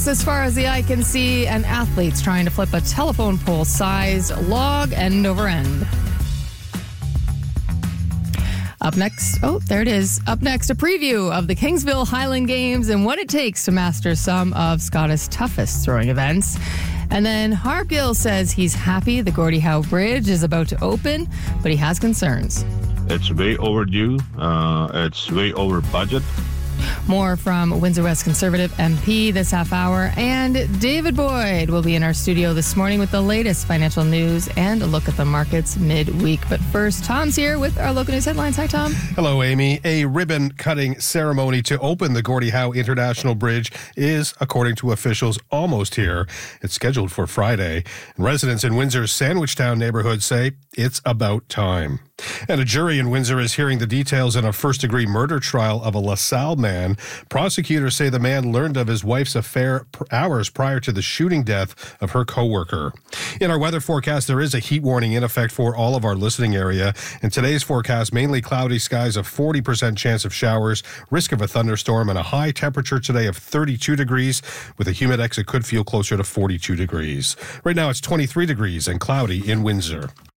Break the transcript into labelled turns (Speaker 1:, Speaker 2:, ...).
Speaker 1: As far as the eye can see, and athletes trying to flip a telephone pole-sized log end over end. Up next, there it is. Up next, a preview of the Kingsville Highland Games and what it takes to master some of Scotland's toughest throwing events. And then Harp Gill says he's happy the Gordie Howe Bridge is about to open, but he has concerns.
Speaker 2: It's way overdue. It's way over budget.
Speaker 1: More from Windsor West Conservative MP this half hour. And David Boyd will be in our studio this morning with the latest financial news and a look at the markets midweek. But first, Tom's here with our local news headlines. Hi, Tom.
Speaker 3: Hello, Amy. A ribbon-cutting ceremony to open the Gordie Howe International Bridge is, according to officials, almost here. It's scheduled for Friday. Residents in Windsor's Sandwichtown neighborhood say it's about time. And a jury in Windsor is hearing the details in a first-degree murder trial of a LaSalle man. Prosecutors say the man learned of his wife's affair hours prior to the shooting death of her co-worker. In our weather forecast, there is a heat warning in effect for all of our listening area. In today's forecast, mainly cloudy skies, a 40% chance of showers, risk of a thunderstorm, and a high temperature today of 32 degrees. With a humidex, it could feel closer to 42 degrees. Right now, it's 23 degrees and cloudy in Windsor.